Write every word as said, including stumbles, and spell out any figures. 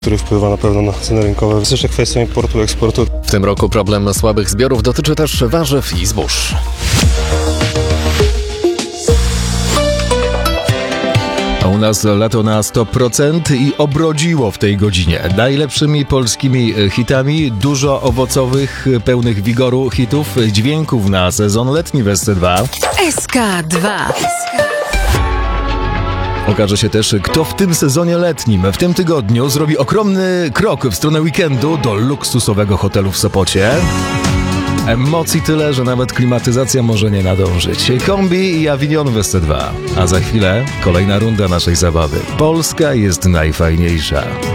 który wpływa na pewno na ceny rynkowe. Jest jeszcze kwestia importu i eksportu. W tym roku problem słabych zbiorów dotyczy też warzyw i zbóż. A u nas lato na sto procent i obrodziło w tej godzinie. Najlepszymi polskimi hitami, dużo owocowych, pełnych wigoru hitów, dźwięków na sezon letni w S C dwa. S K dwa. Okaże się też, kto w tym sezonie letnim, w tym tygodniu zrobi ogromny krok w stronę weekendu do luksusowego hotelu w Sopocie. Emocji tyle, że nawet klimatyzacja może nie nadążyć. Kombi i Avignon w S C dwa. A za chwilę kolejna runda naszej zabawy. Polska jest najfajniejsza.